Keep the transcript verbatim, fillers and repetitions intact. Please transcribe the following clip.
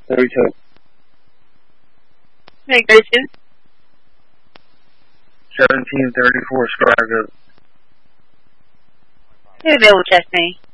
thirty-two. Hey, Christian. seventeen thirty-four, Scargo. Who will test me?